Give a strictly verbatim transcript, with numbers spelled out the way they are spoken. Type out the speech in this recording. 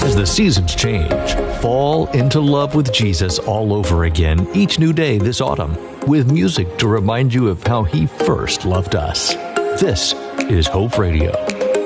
As the seasons change, fall into love with Jesus all over again each new day this autumn with music to remind you of how he first loved us. This is Hope Radio.